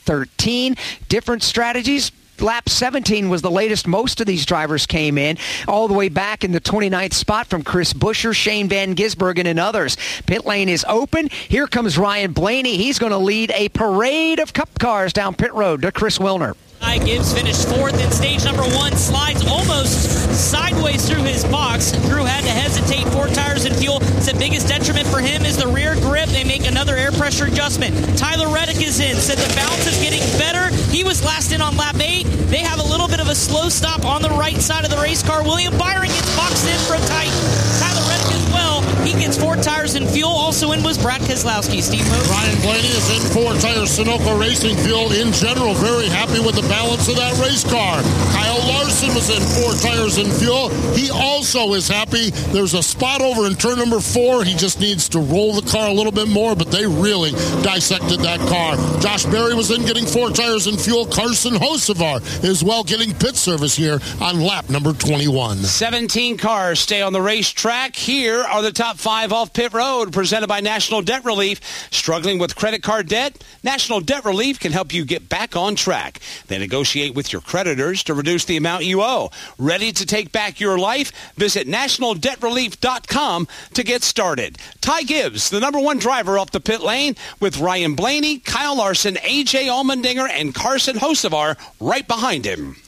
13. Different strategies. Lap 17 was the latest most of these drivers came in, all the way back in the 29th spot from Chris Buescher, Shane Van Gisbergen, and others. Pit lane is open. Here comes Ryan Blaney. He's going to lead a parade of Cup cars down pit road to Chris Wilner. Ty Gibbs finished fourth in stage number 1, slides almost sideways through his box. Drew had to hesitate. 4 tires and fuel. The biggest detriment for him is the rear grip. They make another air pressure adjustment. Tyler Reddick is in. Said the balance is getting better. He was last in on lap 8. They have a little bit of a slow stop on the right side of the race car. William Byron gets boxed in from Tyler Reddick as well. He gets 4 tires and fuel. Also in was Brad Keselowski. Steve Moe. Ryan Blaney is in 4 tires Sunoco Racing fuel. In general, very happy with the balance of that race car. Kyle Larson was in 4 tires and fuel. He also is happy. There's a spot over in turn number 4. He just needs to roll the car a little bit more, but they really dissected that car. Josh Berry was in getting 4 tires and fuel. Carson Hocevar is well getting pit service here on lap number 21. 17 cars stay on the racetrack. Here are the top 5 off pit road, presented by National Debt Relief. Struggling with credit card debt? National Debt Relief can help you get back on track. They negotiate with your creditors to reduce the amount you owe. Ready to take back your life? Visit nationaldebtrelief.com to get started. Ty Gibbs, the number 1 driver off the pit lane, with Ryan Blaney, Kyle Larson, AJ Allmendinger, and Carson Hocevar right behind him.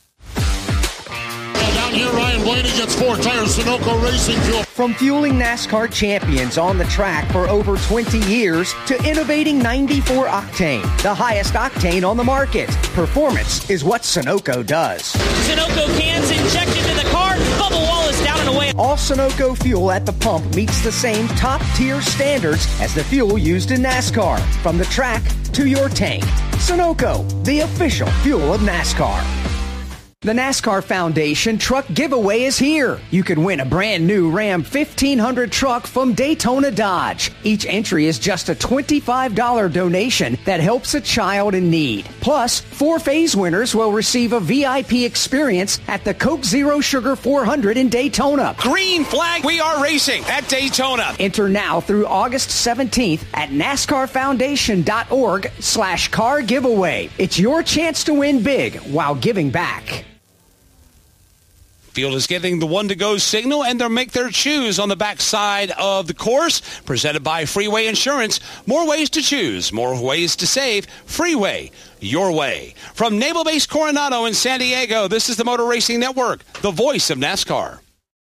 Down here, Ryan Blaney gets 4 tires Sunoco Racing fuel. From fueling NASCAR champions on the track for over 20 years to innovating 94 octane, the highest octane on the market. Performance is what Sunoco does. Sunoco cans injected into the car. Bubba Wallace down and away. All Sunoco fuel at the pump meets the same top-tier standards as the fuel used in NASCAR. From the track to your tank. Sunoco, the official fuel of NASCAR. The NASCAR Foundation Truck Giveaway is here. You can win a brand new Ram 1500 truck from Daytona Dodge. Each entry is just a $25 donation that helps a child in need. Plus, 4 phase winners will receive a VIP experience at the Coke Zero Sugar 400 in Daytona. Green flag, we are racing at Daytona. Enter now through August 17th at NASCARFoundation.org/car giveaway. It's your chance to win big while giving back. Field is getting the 1-to-go signal, and they'll make their choose on the backside of the course. Presented by Freeway Insurance. More ways to choose, more ways to save. Freeway, your way. From Naval Base Coronado in San Diego, this is the Motor Racing Network, the voice of NASCAR.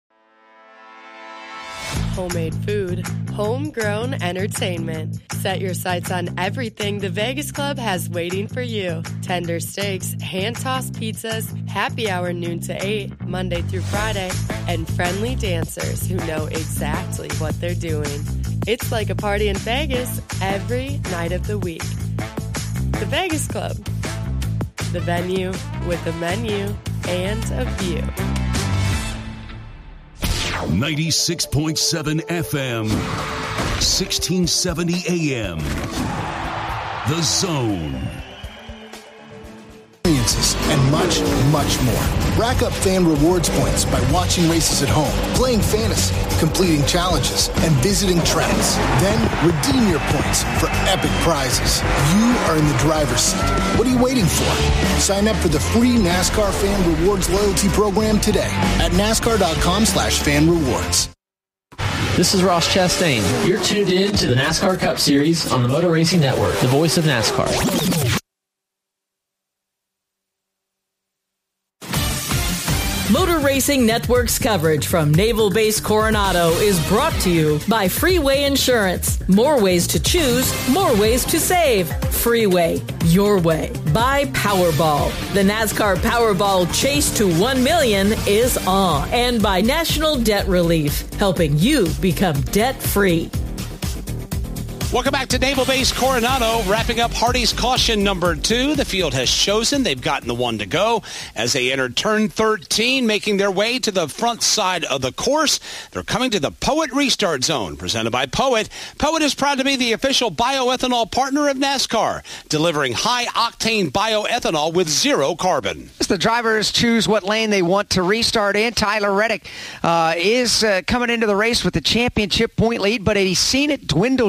Homemade food, homegrown entertainment. Set your sights on everything the Vegas Club has waiting for you. Tender steaks, hand-tossed pizzas, happy hour noon to 8, Monday through Friday, and friendly dancers who know exactly what they're doing. It's like a party in Vegas every night of the week. The Vegas Club. The venue with a menu and a view. 96.7 FM, 1670 AM. The Zone. And much, much more. Rack up fan rewards points by watching races at home, playing fantasy, completing challenges, and visiting tracks. Then redeem your points for epic prizes. You are in the driver's seat. What are you waiting for? Sign up for the free NASCAR Fan Rewards loyalty program today at NASCAR.com/fan rewards. This is Ross Chastain. You're tuned in to the NASCAR Cup Series on the Motor Racing Network, the voice of NASCAR. Motor Racing Network's coverage from Naval Base Coronado is brought to you by Freeway Insurance. More ways to choose, more ways to save. Freeway, your way. By Powerball. The NASCAR Powerball Chase to 1 million is on. And by National Debt Relief, helping you become debt-free. Welcome back to Naval Base Coronado, wrapping up Hardy's caution number 2. The field has chosen. They've gotten the 1 to go as they enter turn 13, making their way to the front side of the course. They're coming to the Poet Restart Zone, presented by Poet. Poet is proud to be the official bioethanol partner of NASCAR, delivering high-octane bioethanol with 0 carbon. As the drivers choose what lane they want to restart in, Tyler Reddick is coming into the race with the championship point lead, but he's seen it dwindle just a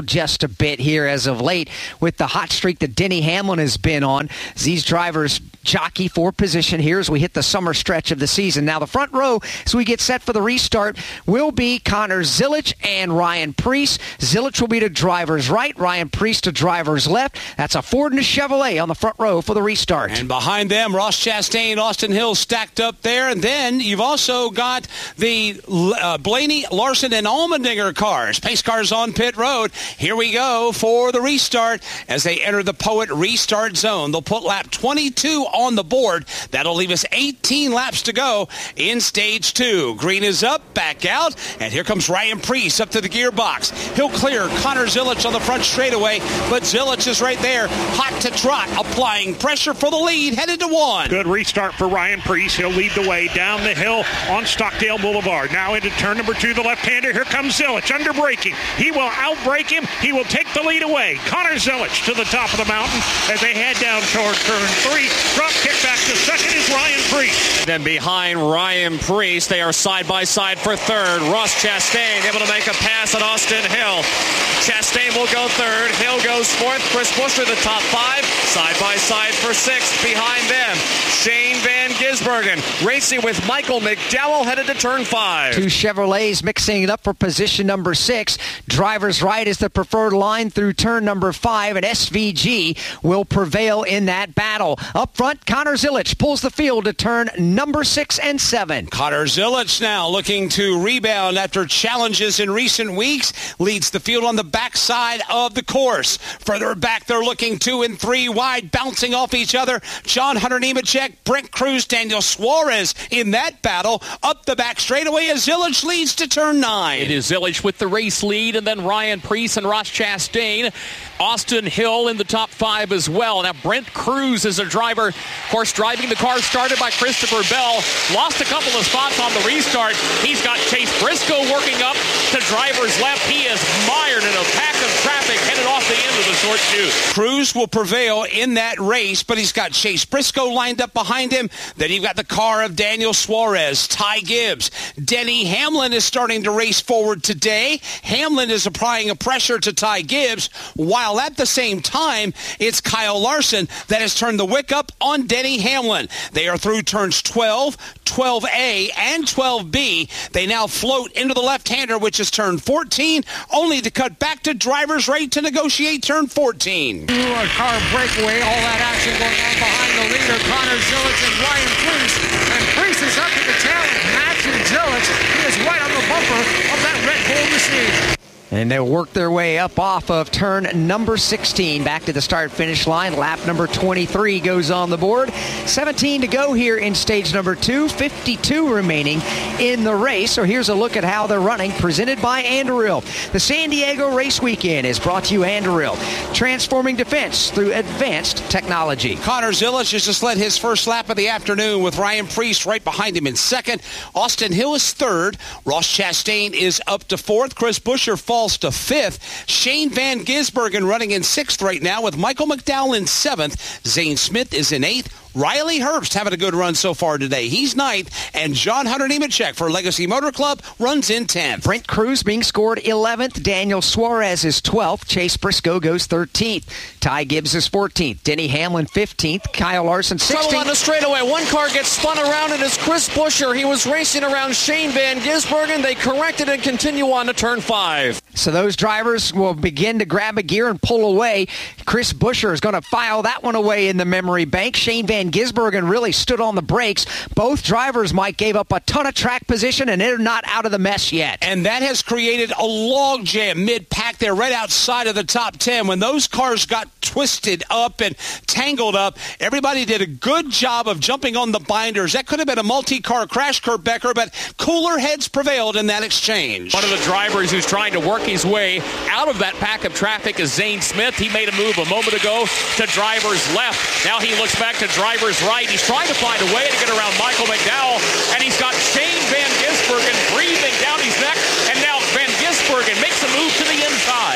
bit here as of late with the hot streak that Denny Hamlin has been on. These drivers jockey for position here as we hit the summer stretch of the season. Now the front row, as we get set for the restart, will be Connor Zilisch and Ryan Preece. Zilisch will be to driver's right, Ryan Preece to driver's left. That's a Ford and a Chevrolet on the front row for the restart. And behind them, Ross Chastain, Austin Hill stacked up there. And then you've also got the Blaney, Larson, and Allmendinger cars. Pace cars on pit road. Here we go for the restart as they enter the Poet restart zone. They'll put lap 22 on the board. That'll leave us 18 laps to go in stage 2. Green is up, back out, and here comes Ryan Preece up to the gearbox. He'll clear Connor Zilisch on the front straightaway, but Zilisch is right there, hot to trot, applying pressure for the lead, headed to 1. Good restart for Ryan Preece. He'll lead the way down the hill on Stockdale Boulevard. Now into turn number 2, the left-hander. Here comes Zilisch, under braking. He will outbrake him. He will take the lead away. Connor Zilisch to the top of the mountain as they head down toward turn 3. Drop kick back to second is Ryan Preece. Then behind Ryan Preece, they are side by side for third. Ross Chastain able to make a pass at Austin Hill. Chastain will go third. Hill goes fourth. Chris Buescher the top 5. Side by side for 6th. Behind them, Shane Van Gisbergen racing with Michael McDowell headed to turn 5. 2 Chevrolets mixing it up for position number 6. Driver's right is the preferred line through turn number 5, and SVG will prevail in that battle. Up front, Connor Zilisch pulls the field to turn number 6 and 7. Connor Zilisch now looking to rebound after challenges in recent weeks. Leads the field on the backside of the course. Further back, they're looking 2 and 3 wide, bouncing off each other. John Hunter Nemechek, Brent Cruz, Daniel Suarez in that battle. Up the back straightaway as Zilisch leads to turn 9. It is Zilisch with the race lead, and then Ryan Preece and Ross Chastain. Austin Hill in the top 5 as well. Now Brent Cruz is a driver, of course, driving the car started by Christopher Bell. Lost a couple of spots on the restart. He's got Chase Briscoe working up to driver's left. He is mired in a pack of traffic headed off the end of the short chute. Cruz will prevail in that race, but he's got Chase Briscoe lined up behind him. Then you've got the car of Daniel Suarez, Ty Gibbs. Denny Hamlin is starting to race forward today. Hamlin is applying a pressure to Ty Gibbs, while at the same time, it's Kyle Larson that has turned the wick up on Denny Hamlin. They are through turns 12, 12A, and 12B. They now float into the left-hander, which is turn 14, only to cut back to driver's right to negotiate turn 14. A car breakaway, all that action going on behind the leader, Connor Zilisch and Ryan Preece. And Preece is up to the tail of Matthew Zilisch. He is right on the bumper of that Red Bull machine. And they'll work their way up off of turn number 16 back to the start-finish line. Lap number 23 goes on the board. 17 to go here in stage number 2. 52 remaining in the race. So here's a look at how they're running, presented by Anduril. The San Diego Race Weekend is brought to you Anduril, transforming defense through advanced technology. Connor Zilisch has just led his first lap of the afternoon with Ryan Preece right behind him in second. Austin Hill is third. Ross Chastain is up to fourth. Chris Buescher falls to 5th. Shane Van Gisbergen running in 6th right now with Michael McDowell in 7th. Zane Smith is in 8th. Riley Herbst having a good run so far today. He's 9th. And John Hunter Nemechek for Legacy Motor Club runs in 10th. Brent Cruz being scored 11th. Daniel Suarez is 12th. Chase Briscoe goes 13th. Ty Gibbs is 14th. Denny Hamlin 15th. Kyle Larson 16th. Trouble on the straightaway. One car gets spun around, and it's Chris Buescher. He was racing around Shane Van Gisbergen. They corrected and continue on to turn 5. So those drivers will begin to grab a gear and pull away. Chris Buescher is going to file that one away in the memory bank. Shane Van Gisbergen really stood on the brakes. Both drivers, Mike, gave up a ton of track position, and they're not out of the mess yet. And that has created a log jam mid-pack there right outside of the top 10. When those cars got twisted up and tangled up, everybody did a good job of jumping on the binders. That could have been a multi-car crash, Kurt Becker, but cooler heads prevailed in that exchange. One of the drivers who's trying to work his way out of that pack of traffic is Zane Smith. He made a move a moment ago to driver's left. Now he looks back to driver's right. He's trying to find a way to get around Michael McDowell, and he's got Shane Van Gisbergen breathing down his neck, and now Van Gisbergen makes a move to the inside. Trying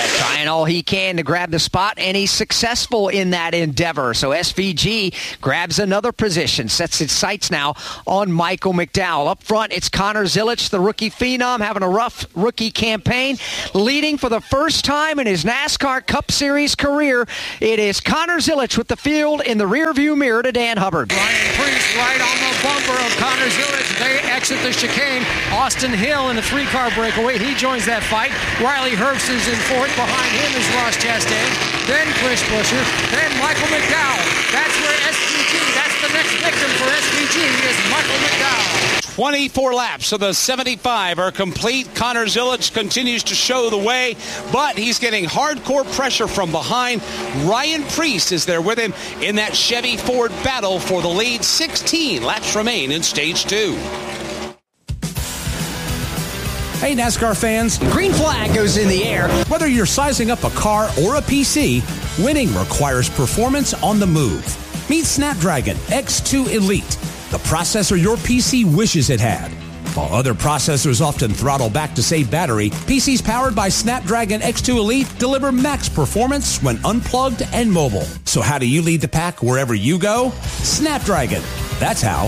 trying all he can to grab the spot, and he's successful in that endeavor. So SVG grabs another position, sets its sights now on Michael McDowell. Up front, it's Connor Zilisch, the rookie phenom, having a rough rookie campaign, leading for the first time in his NASCAR Cup Series career. It is Connor Zilisch with the field in the rearview mirror to Dan Hubbard. Ryan Preece right on the bumper of Connor Zilisch. They exit the chicane. Austin Hill in a 3-car breakaway. He joins that fight. Riley Herbst is in fourth. Behind him is Ross Chastain. Then Chris Buescher. Then Michael McDowell. That's where SVG, that's the next victim for SVG is Michael McDowell. 24 laps of the 75 are complete. Connor Zilisch continues to show the way, but he's getting hardcore pressure from behind. Ryan Preece is there with him in that Chevy Ford battle for the lead. 16 laps remain in Stage 2. Hey, NASCAR fans. Green flag goes in the air. Whether you're sizing up a car or a PC, winning requires performance on the move. Meet Snapdragon X2 Elite, the processor your PC wishes it had. While other processors often throttle back to save battery, PCs powered by Snapdragon X2 Elite deliver max performance when unplugged and mobile. So how do you lead the pack wherever you go? Snapdragon. That's how.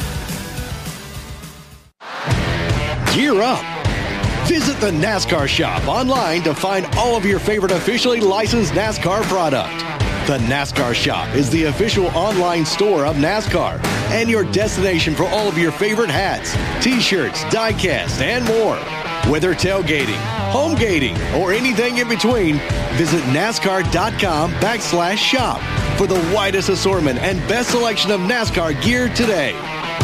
Gear up. Visit the NASCAR shop online to find all of your favorite officially licensed NASCAR product. The NASCAR shop is the official online store of NASCAR and your destination for all of your favorite hats, t-shirts, diecast, and more. Whether tailgating, home gating, or anything in between, visit NASCAR.com/shop for the widest assortment and best selection of NASCAR gear today.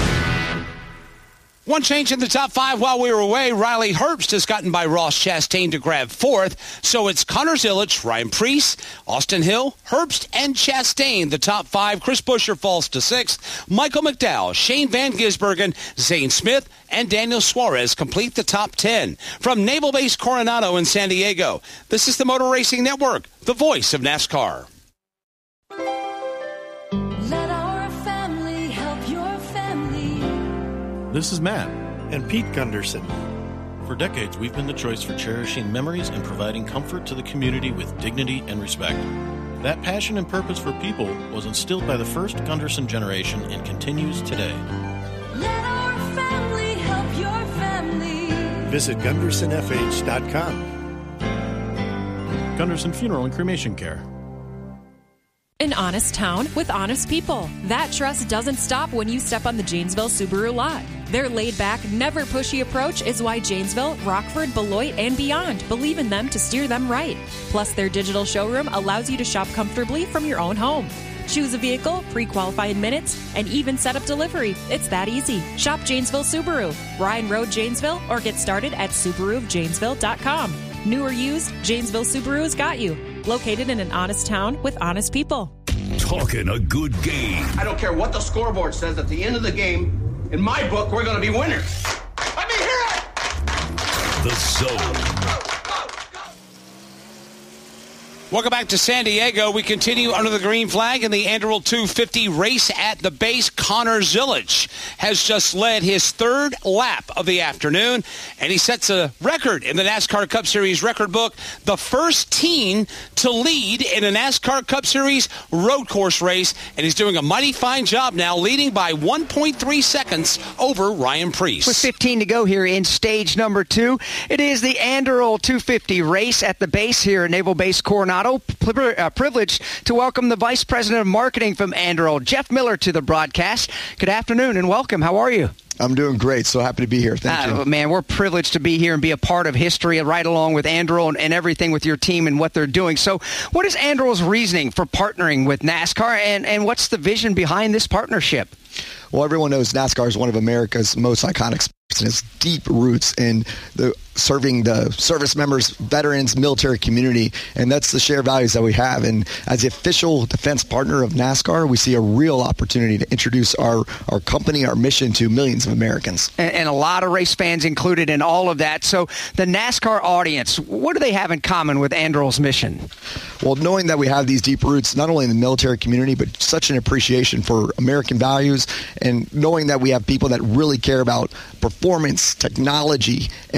One change in the top 5 while we were away. Riley Herbst has gotten by Ross Chastain to grab 4th. So it's Connor Zilisch, Ryan Preece, Austin Hill, Herbst, and Chastain. The top 5. Chris Buescher falls to 6th. Michael McDowell, Shane Van Gisbergen, Zane Smith, and Daniel Suarez complete the top 10. From Naval Base Coronado in San Diego, this is the Motor Racing Network, the voice of NASCAR. This is Matt and Pete Gunderson. For decades, we've been the choice for cherishing memories and providing comfort to the community with dignity and respect. That passion and purpose for people was instilled by the first Gunderson generation and continues today. Let our family help your family. Visit GundersonFH.com. Gunderson Funeral and Cremation Care. An honest town with honest people. That trust doesn't stop when you step on the Janesville Subaru lot. Their laid-back, never pushy approach is why Janesville, Rockford, Beloit, and beyond believe in them to steer them right. Plus, their digital showroom allows you to shop comfortably from your own home. Choose a vehicle, pre-qualify in minutes, and even set up delivery. It's that easy. Shop Janesville Subaru, Ryan Road, Janesville, or get started at SubaruofJanesville.com. New or used, Janesville Subaru has got you. Located in an honest town with honest people. Talking a good game. I don't care what the scoreboard says at the end of the game. In my book, we're going to be winners. Let me hear it! The Zone. Welcome back to San Diego. We continue under the green flag in the Anderl 250 race at the base. Connor Zilisch has just led his 3rd lap of the afternoon, and he sets a record in the NASCAR Cup Series record book. The first teen to lead in a NASCAR Cup Series road course race, and he's doing a mighty fine job now, leading by 1.3 seconds over Ryan Preece. With 15 to go here in stage number 2, it is the Anderl 250 race at the base here at Naval Base Coronado. Privileged to welcome the Vice President of Marketing from Anderl, Jeff Miller, to the broadcast. Good afternoon and welcome. How are you? I'm doing great. So happy to be here. Thank you. Man, we're privileged to be here and be a part of history right along with Anderl and everything with your team and what they're doing. So what is Anderl's reasoning for partnering with NASCAR, and what's the vision behind this partnership? Well, everyone knows NASCAR is one of America's most iconic sports, and its deep roots in serving the service members, veterans, military community, and that's the shared values that we have. And as the official defense partner of NASCAR, we see a real opportunity to introduce our company, our mission to millions of Americans. And a lot of race fans included in all of that. So the NASCAR audience, what do they have in common with Anderl's mission? Well, knowing that we have these deep roots, not only in the military community, but such an appreciation for American values, and knowing that we have people that really care about performance, technology, and having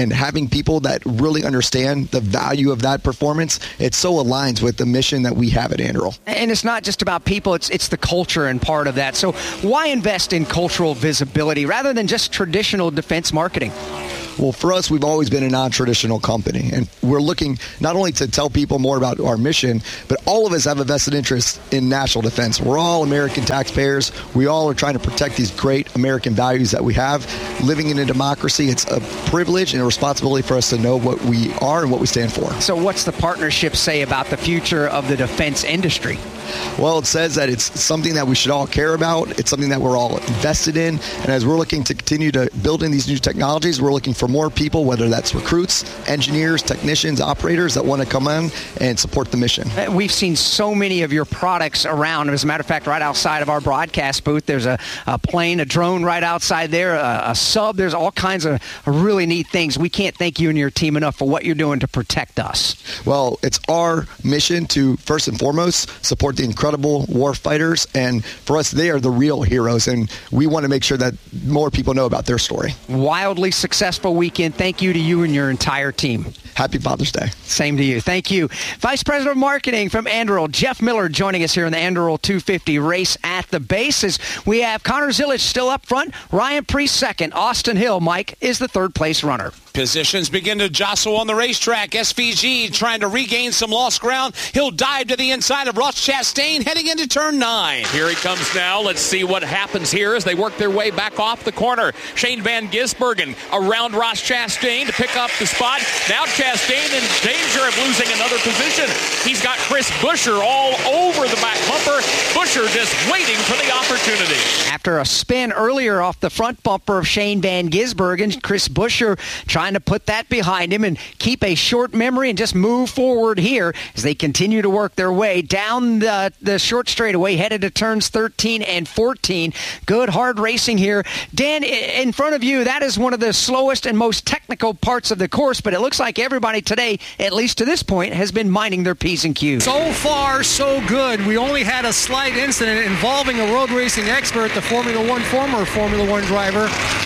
people that really understand the value of that performance, it so aligns with the mission that we have at Anduril. And it's not just about people, it's the culture and part of that. So why invest in cultural visibility rather than just traditional defense marketing? Well, for us, we've always been a non-traditional company, and we're looking not only to tell people more about our mission, but all of us have a vested interest in national defense. We're all American taxpayers. We all are trying to protect these great American values that we have. Living in a democracy, it's a privilege and a responsibility for us to know what we are and what we stand for. So what's the partnership say about the future of the defense industry? Well, it says that it's something that we should all care about. It's something that we're all invested in. And as we're looking to continue to build in these new technologies, we're looking for more people, whether that's recruits, engineers, technicians, operators that want to come in and support the mission. We've seen so many of your products around. As a matter of fact, right outside of our broadcast booth, there's a plane, a drone right outside there, a sub. There's all kinds of really neat things. We can't thank you and your team enough for what you're doing to protect us. Well, it's our mission to, first and foremost, support the incredible war fighters, and for us, they are the real heroes, and we want to make sure that more people know about their story. Wildly successful weekend. Thank you to you and your entire team. Happy Father's Day. Same to you. Thank you. Vice President of Marketing from Anduril, Jeff Miller, joining us here in the Anduril 250 race at the bases. We have Connor Zilic still up front, Ryan Preece second, Austin Hill, Mike, is the third place runner. Positions begin to jostle on the racetrack. SVG trying to regain some lost ground. He'll dive to the inside of Ross Chastain heading into turn 9. Here he comes now. Let's see what happens here as they work their way back off the corner. Shane Van Gisbergen around Ross Chastain to pick up the spot. Now Chastain in danger of losing another position. He's got Chris Buescher all over the back bumper. Buescher just waiting for the opportunity. After a spin earlier off the front bumper of Shane Van Gisbergen, Chris Buescher trying to put that behind him and keep a short memory and just move forward here as they continue to work their way down the short straightaway, headed to turns 13 and 14. Good, hard racing here. Dan, in front of you, that is one of the slowest and most technical parts of the course, but it looks like everybody today, at least to this point, has been minding their P's and Q's. So far, so good. We only had a slight incident involving a road racing expert, the former Formula One driver,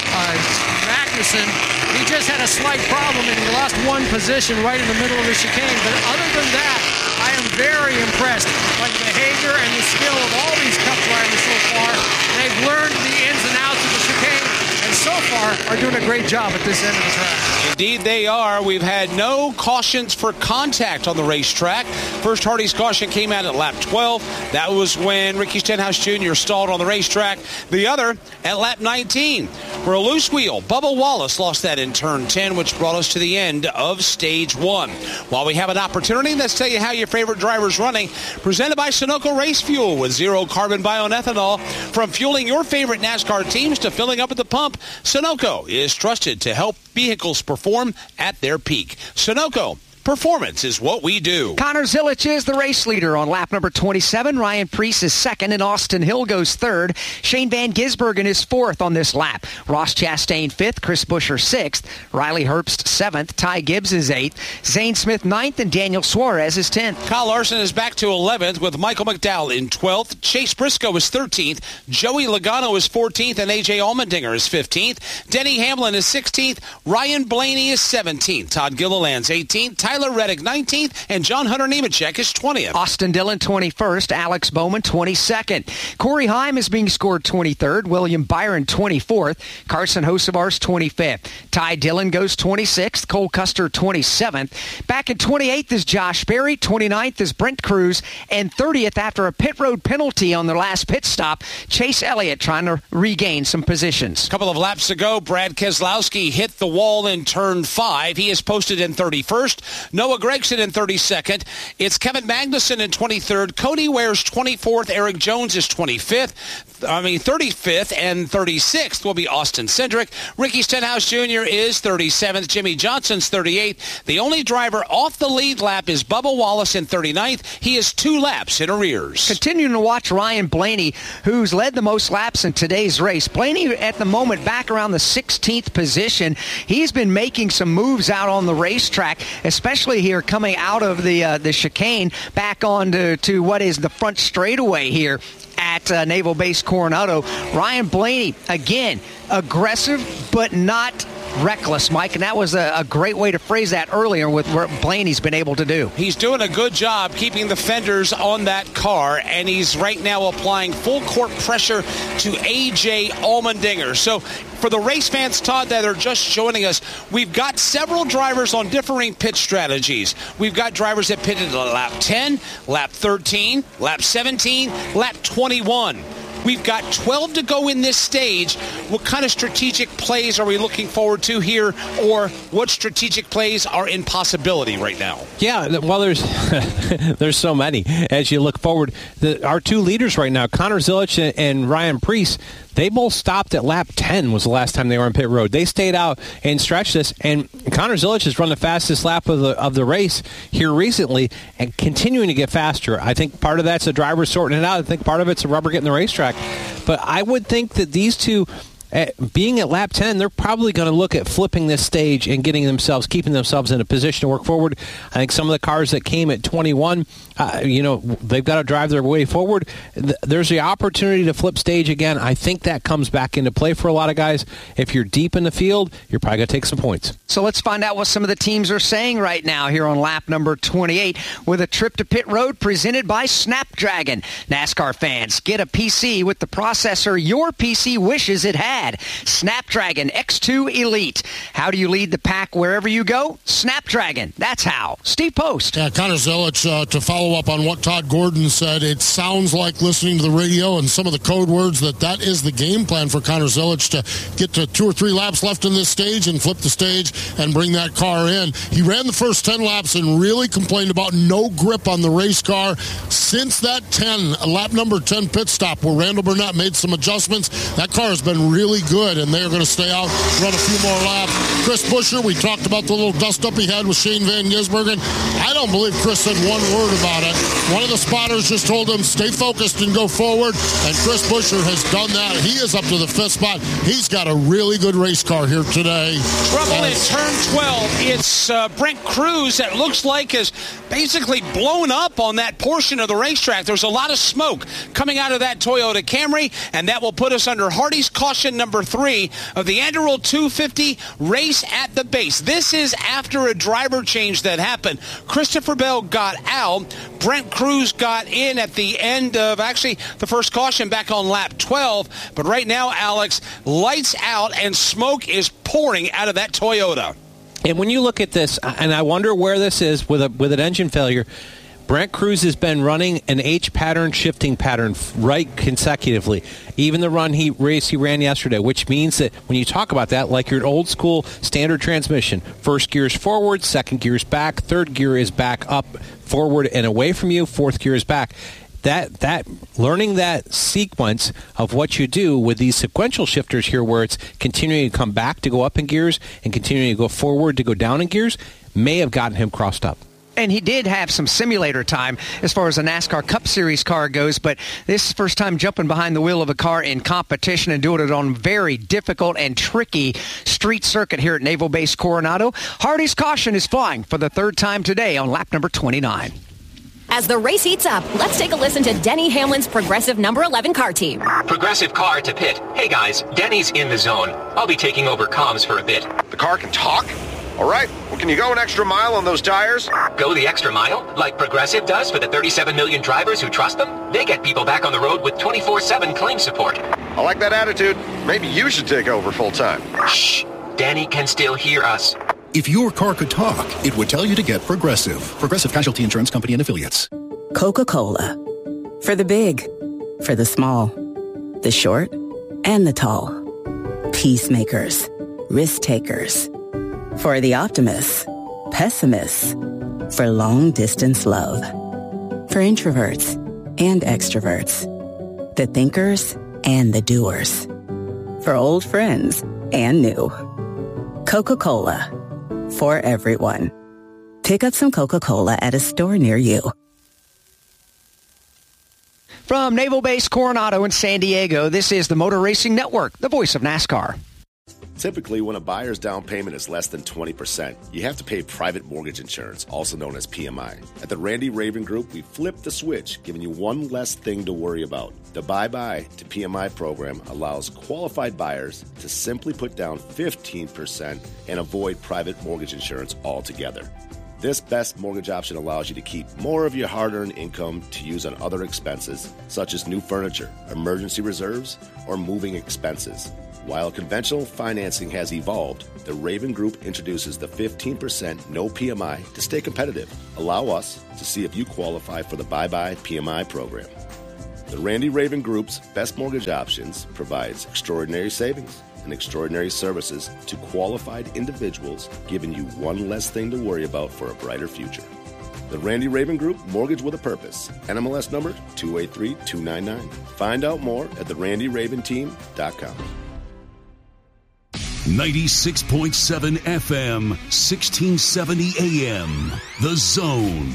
Magnussen. He just had a slight problem and he lost one position right in the middle of the chicane. But other than that, I am very impressed by the behavior and the skill of all these Cup drivers so far. They've learned the ins and outs of the chicane and so far are doing a great job at this end of the track. Indeed they are. We've had no cautions for contact on the racetrack. First Hardy's caution came out at lap 12. That was when Ricky Stenhouse Jr. stalled on the racetrack. The other at lap 19, where a loose wheel, Bubba Wallace, lost that in turn 10, which brought us to the end of stage 1. While we have an opportunity, let's tell you how your favorite driver's running. Presented by Sunoco Race Fuel with zero carbon bionethanol. From fueling your favorite NASCAR teams to filling up at the pump, Sunoco is trusted to help vehicles perform at their peak. Sunoco, performance is what we do. Connor Zilic is the race leader on lap number 27. Ryan Preece is second, and Austin Hill goes third. Shane Van Gisbergen is fourth on this lap. Ross Chastain fifth, Chris Buescher sixth, Riley Herbst seventh, Ty Gibbs is eighth, Zane Smith ninth, and Daniel Suarez is 10th. Kyle Larson is back to 11th with Michael McDowell in 12th. Chase Briscoe is 13th. Joey Logano is 14th, and A.J. Allmendinger is 15th. Denny Hamlin is 16th. Ryan Blaney is 17th. Todd Gilliland's 18th. Tyler Reddick 19th, and John Hunter Nemechek is 20th. Austin Dillon 21st, Alex Bowman 22nd. Corey Heim is being scored 23rd, William Byron 24th, Carson Hocevar's 25th. Ty Dillon goes 26th, Cole Custer 27th. Back in 28th is Josh Berry, 29th is Brent Cruz, and 30th after a pit road penalty on their last pit stop, Chase Elliott trying to regain some positions. A couple of laps ago, Brad Keselowski hit the wall in turn 5. He is posted in 31st. Noah Gragson in 32nd. It's Kevin Magnussen in 23rd. Cody Ware's 24th. Eric Jones is 35th, and 36th will be Austin Cindric. Ricky Stenhouse Jr. is 37th. Jimmy Johnson's 38th. The only driver off the lead lap is Bubba Wallace in 39th. He is 2 laps in arrears. Continuing to watch Ryan Blaney, who's led the most laps in today's race. Blaney at the moment back around the 16th position. He's been making some moves out on the racetrack, especially here coming out of the chicane back onto to what is the front straightaway here at Naval Base Coronado. Ryan Blaney, again, aggressive but not reckless, Mike, and that was a great way to phrase that earlier with what Blaney's been able to do. He's doing a good job keeping the fenders on that car, and he's right now applying full court pressure to A.J. Allmendinger. So for the race fans, Todd, that are just joining us, we've got several drivers on differing pit strategies. We've got drivers that pitted at lap 10, lap 13, lap 17, lap 21. We've got 12 to go in this stage. What kind of strategic plays are we looking forward to here, or what strategic plays are in possibility right now? Yeah, well, there's so many. As you look forward, our two leaders right now, Connor Zilisch and Ryan Preece, they both stopped at lap 10 was the last time they were on pit road. They stayed out and stretched this, and Connor Zilisch has run the fastest lap of the race here recently and continuing to get faster. I think part of that's the driver sorting it out. I think part of it's the rubber getting the racetrack. But I would think that these two, being at lap 10, they're probably going to look at flipping this stage and keeping themselves in a position to work forward. I think some of the cars that came at 21, they've got to drive their way forward. There's the opportunity to flip stage again. I think that comes back into play for a lot of guys. If you're deep in the field, you're probably going to take some points. So let's find out what some of the teams are saying right now here on lap number 28 with a trip to pit road presented by Snapdragon. NASCAR fans, get a PC with the processor your PC wishes it had. Snapdragon X2 Elite. How do you lead the pack wherever you go? Snapdragon. That's how. Steve Post. Yeah, Connor Zilisch, to follow up on what Todd Gordon said, it sounds like listening to the radio and some of the code words that is the game plan for Connor Zilisch to get to 2 or 3 laps left in this stage and flip the stage and bring that car in. He ran the first 10 laps and really complained about no grip on the race car. Since that lap number 10 pit stop where Randall Burnett made some adjustments, that car has been really good, and they're going to stay out, run a few more laps. Chris Buescher, we talked about the little dust-up he had with Shane Van Gisbergen. I don't believe Chris said one word about it. One of the spotters just told him, stay focused and go forward, and Chris Buescher has done that. He is up to the 5th spot. He's got a really good race car here today. Trouble in turn 12. It's Brent Cruz that looks like is basically blown up on that portion of the racetrack. There's a lot of smoke coming out of that Toyota Camry, and that will put us under Hardy's caution number 3 of the Anderl 250 race at the base. This is after a driver change that happened. Christopher Bell got out. Brent Cruz got in at the end of actually the first caution back on lap 12. But right now, Alex, lights out and smoke is pouring out of that Toyota. And when you look at this, and I wonder where this is with an engine failure, Brent Cruz has been running an H pattern, shifting pattern right consecutively. Even the race he ran yesterday, which means that when you talk about that, like your old school standard transmission, first gear is forward, second gear is back, third gear is back up, forward and away from you, fourth gear is back. That learning that sequence of what you do with these sequential shifters here, where it's continuing to come back to go up in gears and continuing to go forward to go down in gears, may have gotten him crossed up. And he did have some simulator time as far as a NASCAR Cup Series car goes, but this is the first time jumping behind the wheel of a car in competition and doing it on very difficult and tricky street circuit here at Naval Base Coronado. Hardy's caution is flying for the 3rd time today on lap number 29. As the race heats up, let's take a listen to Denny Hamlin's Progressive number 11 car team. Progressive car to pit. Hey guys, Denny's in the zone. I'll be taking over comms for a bit. The car can talk? All right, well, can you go an extra mile on those tires? Go the extra mile? Like Progressive does for the 37 million drivers who trust them? They get people back on the road with 24/7 claim support. I like that attitude. Maybe you should take over full time. Shh, Danny can still hear us. If your car could talk, it would tell you to get Progressive. Progressive Casualty Insurance Company and Affiliates. Coca-Cola. For the big, for the small, the short, and the tall. Peacemakers, risk takers. For the optimists, pessimists. For long-distance love. For introverts and extroverts. The thinkers and the doers. For old friends and new. Coca-Cola. For everyone. Pick up some Coca-Cola at a store near you. From Naval Base Coronado in San Diego, this is the Motor Racing Network, the voice of NASCAR. Typically, when a buyer's down payment is less than 20%, you have to pay private mortgage insurance, also known as PMI. At the Randy Raven Group, we flipped the switch, giving you one less thing to worry about. The Bye-Bye to PMI program allows qualified buyers to simply put down 15% and avoid private mortgage insurance altogether. This best mortgage option allows you to keep more of your hard-earned income to use on other expenses, such as new furniture, emergency reserves, or moving expenses. While conventional financing has evolved, the Raven Group introduces the 15% no PMI to stay competitive. Allow us to see if you qualify for the Bye-Bye PMI program. The Randy Raven Group's Best Mortgage Options provides extraordinary savings and extraordinary services to qualified individuals, giving you one less thing to worry about for a brighter future. The Randy Raven Group, Mortgage with a Purpose. NMLS number 283299. Find out more at therandyraventeam.com. 96.7 FM, 1670 AM. The Zone.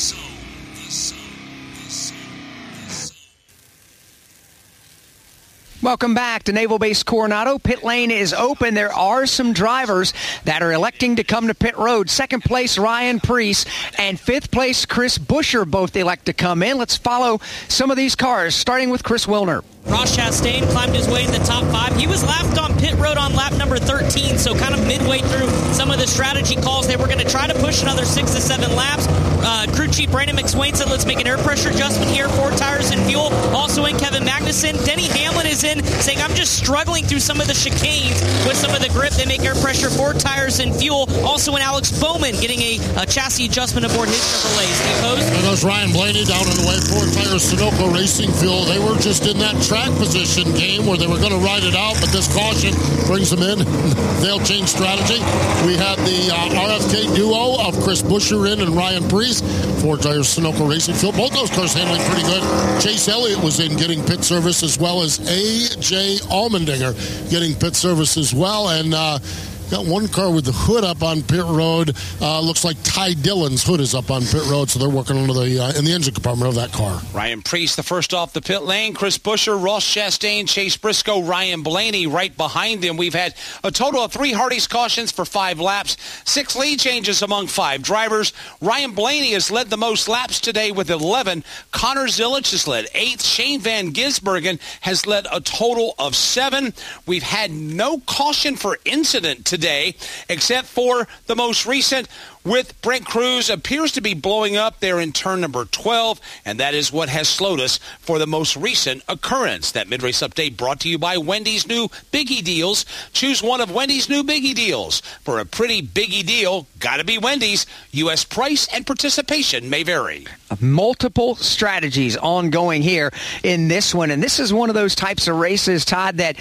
Welcome back to Naval Base Coronado. Pit lane is open. There are some drivers that are electing to come to pit road. Second place, Ryan Preece, and fifth place, Chris Buescher, both elect to come in. Let's follow some of these cars, starting with Chris Wilner. Ross Chastain climbed his way in the top 5. He was lapped on pit road on lap number 13, so kind of midway through some of the strategy calls, they were going to try to push another 6 to 7 laps. Crew chief Brandon McSwain said, let's make an air pressure adjustment here, 4 tires and fuel. Also in Kevin Magnussen. Denny Hamlin is in, saying, I'm just struggling through some of the chicanes with some of the grip. They make air pressure, 4 tires and fuel. Also in Alex Bowman getting a chassis adjustment aboard his Chevrolet. Steve Post. And there's Ryan Blaney down in the way, 4 tires Sunoco Racing Fuel. They were just in that track position game where they were going to ride it out, but this caution brings them in. They'll change strategy. We had the RFK duo of Chris Buescher in and Ryan Preece, 4 tires Sunoco Racing Fuel. Both those cars handling pretty good. Chase Elliott was in getting pit service, as well as A.J. Allmendinger getting pit service as well. And got one car with the hood up on pit road. Looks like Ty Dillon's hood is up on pit road, so they're working under in the engine compartment of that car. Ryan Preece, the first off the pit lane. Chris Buescher, Ross Chastain, Chase Briscoe, Ryan Blaney right behind him. We've had a total of 3 Hardee's cautions for 5 laps, 6 lead changes among 5 drivers. Ryan Blaney has led the most laps today with 11. Connor Zilisch has led 8th. Shane Van Gisbergen has led a total of 7. We've had no caution for incident today, except for the most recent with Brent Cruz appears to be blowing up there in turn number 12, and that is what has slowed us for the most recent occurrence. That mid-race update brought to you by Wendy's new Biggie Deals. Choose one of Wendy's new Biggie Deals. For a pretty biggie deal, gotta be Wendy's. U.S. price and participation may vary. Multiple strategies ongoing here in this one, and this is one of those types of races, Todd, that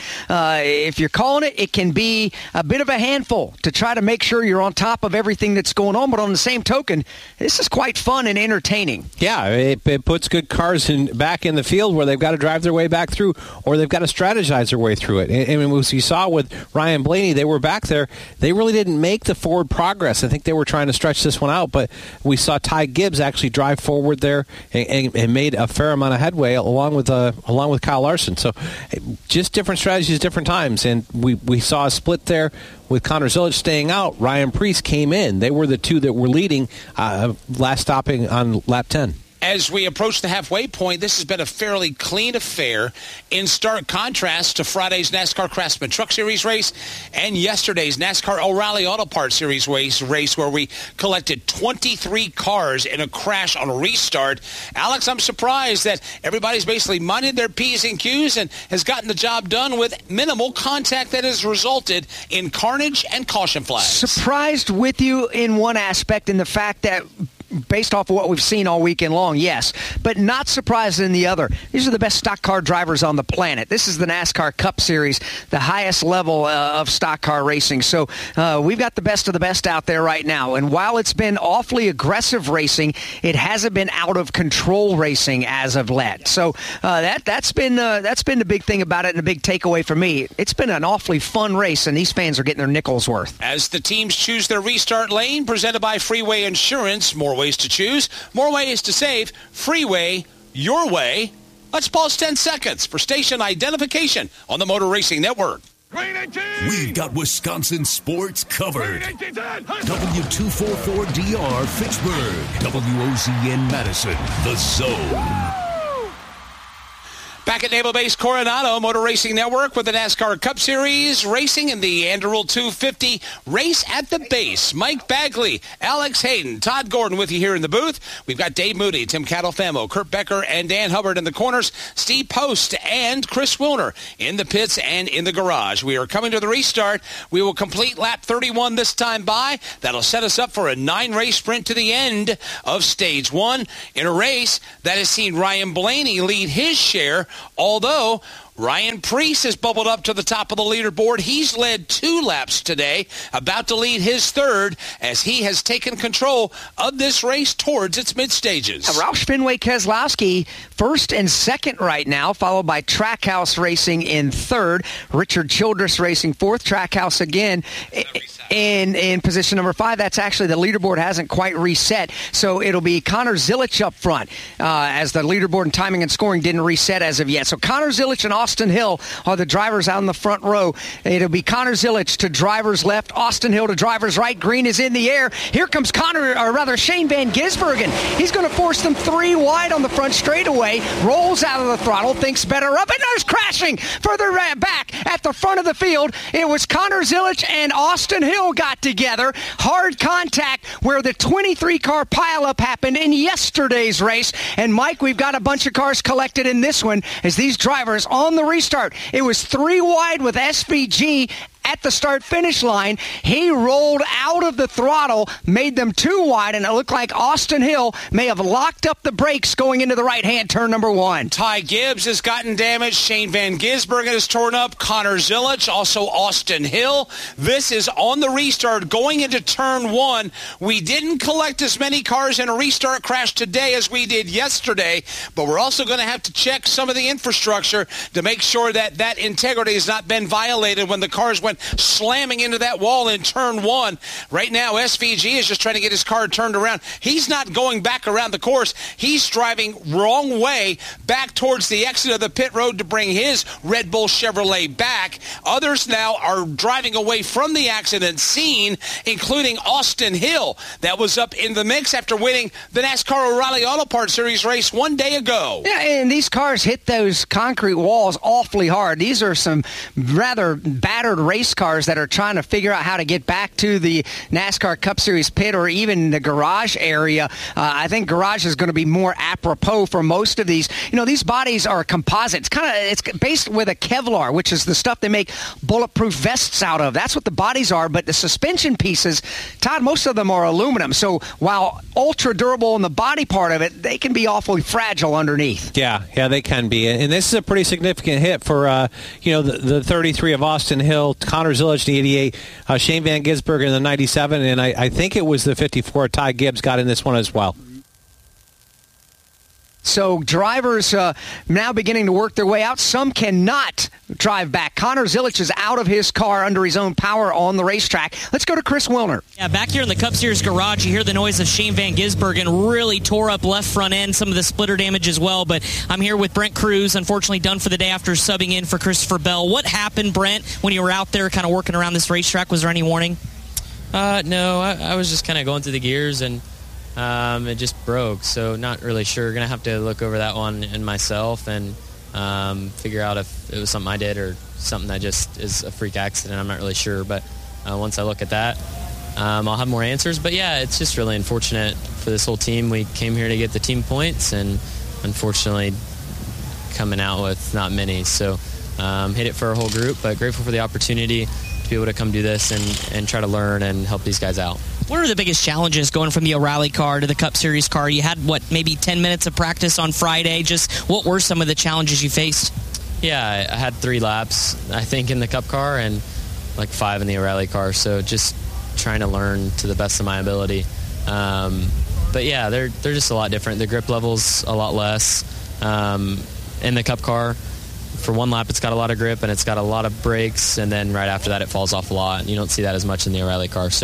if you're calling it, it can be a bit of a handful to try to make sure you're on top of everything that's going on, but on the same token, this is quite fun and entertaining. Yeah, it puts good cars back in the field where they've got to drive their way back through, or they've got to strategize their way through it. And as you saw with Ryan Blaney, they were back there. They really didn't make the forward progress. I think they were trying to stretch this one out, but we saw Ty Gibbs actually drive forward there and made a fair amount of headway along with Kyle Larson. So just different strategies, different times, and we saw a split there with Connor Zilisch staying out. Ryan Preece came in. They were the 2 that were leading last stopping on lap 10. As we approach the halfway point, this has been a fairly clean affair in stark contrast to Friday's NASCAR Craftsman Truck Series race and yesterday's NASCAR O'Reilly Auto Parts Series race where we collected 23 cars in a crash on a restart. Alex, I'm surprised that everybody's basically minded their P's and Q's and has gotten the job done with minimal contact that has resulted in carnage and caution flags. Surprised with you in one aspect, in the fact that based off of what we've seen all weekend long, yes, but not surprised in the other. These are the best stock car drivers on the planet. This is the NASCAR Cup Series, the highest level of stock car racing. So we've got the best of the best out there right now. And while it's been awfully aggressive racing, it hasn't been out of control racing as of late. So that's been the big thing about it, and a big takeaway for me. It's been an awfully fun race, and these fans are getting their nickels worth. As the teams choose their restart lane, presented by Freeway Insurance, more ways to choose, more ways to save. Freeway, your way. Let's pause 10 seconds for station identification on the Motor Racing Network. We've got Wisconsin sports covered. W244DR Fitchburg, WOZN Madison, The Zone. Back at Naval Base Coronado Motor Racing Network with the NASCAR Cup Series racing in the Anderle 250 race at the base. Mike Bagley, Alex Hayden, Todd Gordon with you here in the booth. We've got Dave Moody, Tim Catalfamo, Kurt Becker, and Dan Hubbard in the corners. Steve Post and Chris Wilner in the pits and in the garage. We are coming to the restart. We will complete lap 31 this time by. That'll set us up for a 9-race sprint to the end of stage 1 in a race that has seen Ryan Blaney lead his share, although Ryan Preece has bubbled up to the top of the leaderboard. He's led 2 laps today, about to lead his 3rd as he has taken control of this race towards its mid-stages. Roush Fenway Keselowski 1st and 2nd right now, followed by Trackhouse Racing in 3rd. Richard Childress Racing 4th. Trackhouse again in position number 5. That's actually, the leaderboard hasn't quite reset, so it'll be Connor Zilich up front as the leaderboard and timing and scoring didn't reset as of yet. So Connor Zilich and Austin Hill are the drivers out in the front row. It'll be Connor Zilich to driver's left, Austin Hill to driver's right. Green is in the air. Here comes Shane Van Gisbergen. He's going to force them 3 wide on the front straightaway, rolls out of the throttle, thinks better up, and there's crashing further back at the front of the field. It was Connor Zilich and Austin Hill got together. Hard contact where the 23-car pileup happened in yesterday's race. And Mike, we've got a bunch of cars collected in this one as these drivers on the restart. It was 3 wide with SVG at the start-finish line. He rolled out of the throttle, made them 2 wide, and it looked like Austin Hill may have locked up the brakes going into the right-hand turn number 1. Ty Gibbs has gotten damaged. Shane Van Gisbergen is torn up. Connor Zilich, also Austin Hill. This is on the restart going into turn 1. We didn't collect as many cars in a restart crash today as we did yesterday, but we're also going to have to check some of the infrastructure to make sure that that integrity has not been violated when the cars went slamming into that wall in turn 1. Right now, SVG is just trying to get his car turned around. He's not going back around the course. He's driving wrong way back towards the exit of the pit road to bring his Red Bull Chevrolet back. Others now are driving away from the accident scene, including Austin Hill. That was up in the mix after winning the NASCAR O'Reilly Auto Parts Series race 1 day ago. Yeah, and these cars hit those concrete walls awfully hard. These are some rather battered race cars that are trying to figure out how to get back to the NASCAR Cup Series pit or even the garage area. I think garage is going to be more apropos for most of these. You know, these bodies are composites. It's based with a Kevlar, which is the stuff they make bulletproof vests out of. That's what the bodies are, but the suspension pieces, Todd, most of them are aluminum. So while ultra durable in the body part of it, they can be awfully fragile underneath. Yeah, they can be. And this is a pretty significant hit for, the 33 of Austin Hill, Connor Zilich in the 88, Shane Van Gisbergen in the 97, and I think it was the 54 Ty Gibbs got in this one as well. So drivers now beginning to work their way out. Some cannot drive back. Connor Zilich is out of his car under his own power on the racetrack. Let's go to Chris Wilner. Yeah, back here in the Cup Series garage, you hear the noise of Shane Van Gisbergen. Really tore up left front end, some of the splitter damage as well. But I'm here with Brent Cruz, unfortunately done for the day after subbing in for Christopher Bell. What happened, Brent, when you were out there kind of working around this racetrack? Was there any warning? No, I was just kind of going through the gears and it just broke, so not really sure. Gonna have to look over that one and myself and figure out if it was something I did or something that just is a freak accident. I'm not really sure, but once I look at that, I'll have more answers. But yeah, it's just really unfortunate for this whole team. We came here to get the team points, and unfortunately coming out with not many. So hit it for our whole group, but grateful for the opportunity to be able to come do this and try to learn and help these guys out. What are the biggest challenges going from the O'Reilly car to the Cup Series car? You had, maybe 10 minutes of practice on Friday. Just what were some of the challenges you faced? Yeah, I had 3 laps, I think, in the Cup car and like 5 in the O'Reilly car. So just trying to learn to the best of my ability. But yeah, they're just a lot different. The grip level's a lot less. In the Cup car, for one lap, it's got a lot of grip and it's got a lot of brakes, and then right after that, it falls off a lot. And you don't see that as much in the O'Reilly car. So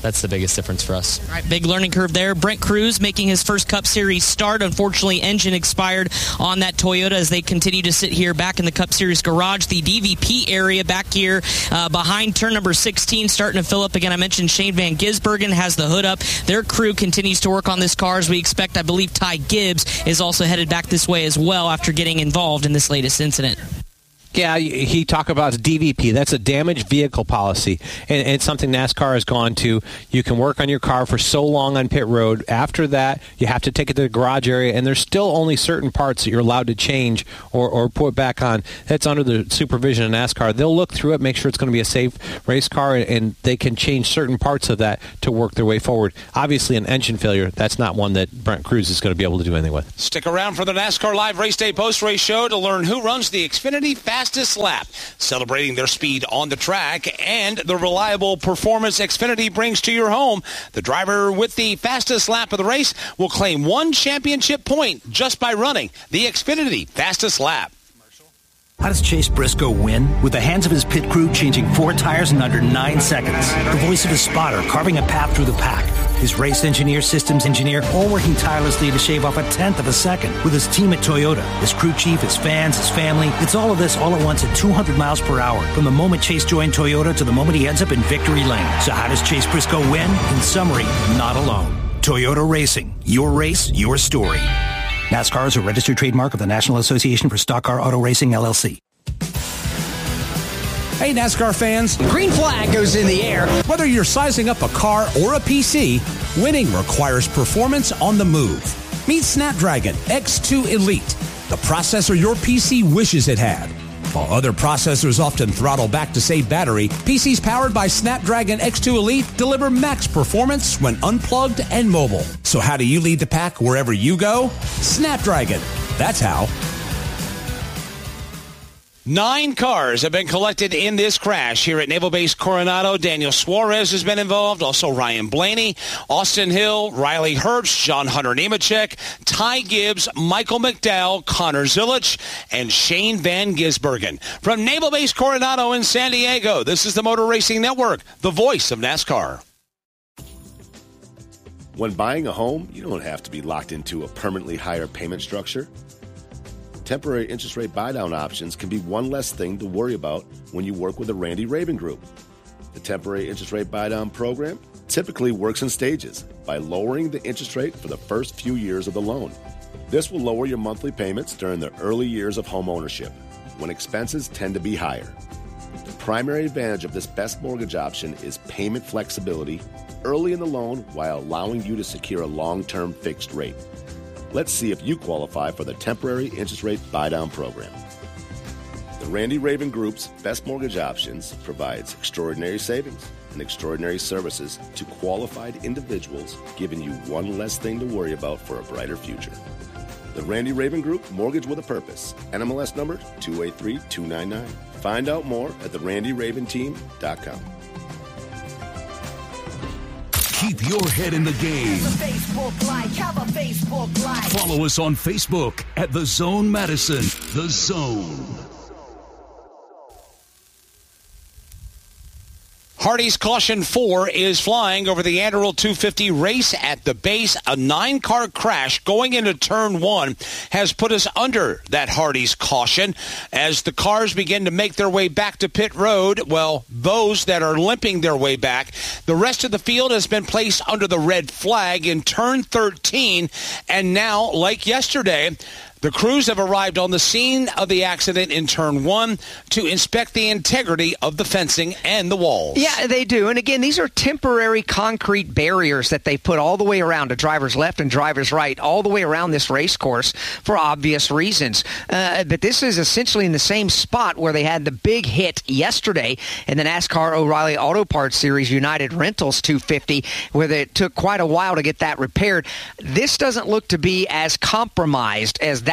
that's the biggest difference for us. All right, big learning curve there. Brent Cruz making his first Cup Series start. Unfortunately, engine expired on that Toyota as they continue to sit here back in the Cup Series garage. The DVP area back here behind turn number 16 starting to fill up again. I mentioned Shane Van Gisbergen has the hood up. Their crew continues to work on this car as we expect. I believe Ty Gibbs is also headed back this way as well after getting involved in this latest incident. Yeah, he talked about DVP. That's a damaged vehicle policy, and it's something NASCAR has gone to. You can work on your car for so long on pit road. After that, you have to take it to the garage area, and there's still only certain parts that you're allowed to change or put back on. That's under the supervision of NASCAR. They'll look through it, make sure it's going to be a safe race car, and they can change certain parts of that to work their way forward. Obviously, an engine failure, that's not one that Brent Cruz is going to be able to do anything with. Stick around for the NASCAR Live Race Day post-race show to learn who runs the Xfinity Fastest Lap, celebrating their speed on the track and the reliable performance Xfinity brings to your home. The driver with the fastest lap of the race will claim one championship point just by running the Xfinity Fastest Lap. How does Chase Briscoe win? With the hands of his pit crew changing 4 tires in under 9 seconds. The voice of his spotter carving a path through the pack. His race engineer, systems engineer, all working tirelessly to shave off 1/10 of a second. With his team at Toyota, his crew chief, his fans, his family. It's all of this all at once at 200 miles per hour. From the moment Chase joined Toyota to the moment he ends up in victory lane. So how does Chase Briscoe win? In summary, not alone. Toyota Racing. Your race, your story. NASCAR is a registered trademark of the National Association for Stock Car Auto Racing, LLC. Hey, NASCAR fans. Green flag goes in the air. Whether you're sizing up a car or a PC, winning requires performance on the move. Meet Snapdragon X2 Elite, the processor your PC wishes it had. While other processors often throttle back to save battery, PCs powered by Snapdragon X2 Elite deliver max performance when unplugged and mobile. So how do you lead the pack wherever you go? Snapdragon. That's how. 9 cars have been collected in this crash here at Naval Base Coronado. Daniel Suarez has been involved, also Ryan Blaney, Austin Hill, Riley Herbst, John Hunter Nemechek, Ty Gibbs, Michael McDowell, Connor Zilich, and Shane Van Gisbergen. From Naval Base Coronado in San Diego, this is the Motor Racing Network, the voice of NASCAR. When buying a home, you don't have to be locked into a permanently higher payment structure. Temporary interest rate buy-down options can be one less thing to worry about when you work with the Randy Raven Group. The temporary interest rate buy-down program typically works in stages by lowering the interest rate for the first few years of the loan. This will lower your monthly payments during the early years of home ownership, when expenses tend to be higher. The primary advantage of this best mortgage option is payment flexibility early in the loan while allowing you to secure a long-term fixed rate. Let's see if you qualify for the temporary interest rate buy-down program. The Randy Raven Group's Best Mortgage Options provides extraordinary savings and extraordinary services to qualified individuals, giving you one less thing to worry about for a brighter future. The Randy Raven Group, Mortgage with a Purpose, NMLS number 283299. Find out more at therandyraventeam.com. Keep your head in the game. Follow us on Facebook at The Zone Madison. The Zone. Hardy's Caution 4 is flying over the Anderle 250 race at the base. A 9-car crash going into Turn 1 has put us under that Hardy's Caution. As the cars begin to make their way back to pit road, well, those that are limping their way back, the rest of the field has been placed under the red flag in Turn 13. And now, like yesterday, the crews have arrived on the scene of the accident in Turn 1 to inspect the integrity of the fencing and the walls. Yeah, they do. And again, these are temporary concrete barriers that they put all the way around to driver's left and driver's right, all the way around this race course for obvious reasons. But this is essentially in the same spot where they had the big hit yesterday in the NASCAR O'Reilly Auto Parts Series United Rentals 250, where it took quite a while to get that repaired. This doesn't look to be as compromised as that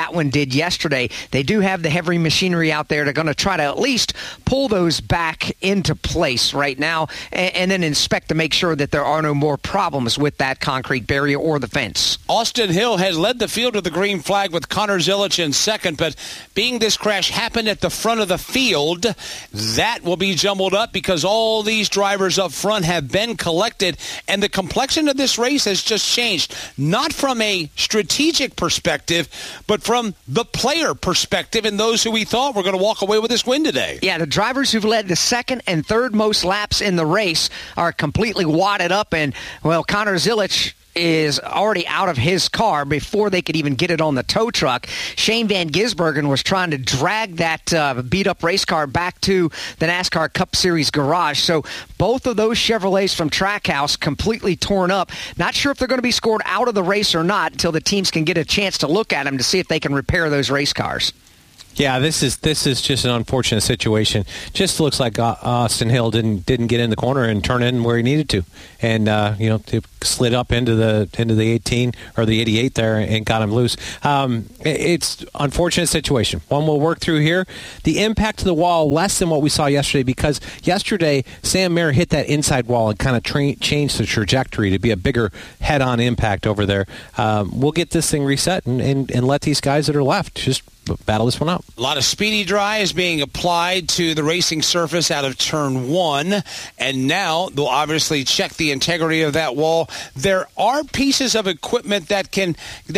that one did yesterday. They do have the heavy machinery out there. They're going to try to at least pull those back into place right now and then inspect to make sure that there are no more problems with that concrete barrier or the fence. Austin Hill has led the field to the green flag with Connor Zilic in second, but being this crash happened at the front of the field, that will be jumbled up because all these drivers up front have been collected, and the complexion of this race has just changed, not from a strategic perspective, but from the player perspective and those who we thought were going to walk away with this win today. Yeah, the drivers who've led the second and third most laps in the race are completely wadded up, and, well, Connor Zilic is already out of his car before they could even get it on the tow truck. Shane Van Gisbergen was trying to drag that beat-up race car back to the NASCAR Cup Series garage. So both of those Chevrolets from Trackhouse completely torn up. Not sure if they're going to be scored out of the race or not until the teams can get a chance to look at them to see if they can repair those race cars. Yeah, this is just an unfortunate situation. Just looks like Austin Hill didn't get in the corner and turn in where he needed to, and it slid up into the 18 or the 88 there and got him loose. It's unfortunate situation. One we'll work through here. The impact to the wall less than what we saw yesterday, because yesterday Sam Mayer hit that inside wall and kind of changed the trajectory to be a bigger head-on impact over there. We'll get this thing reset and let these guys that are left just battle this one out. A lot of speedy dry is being applied to the racing surface out of turn 1, and now they'll obviously check the integrity of that wall. There are pieces of equipment that can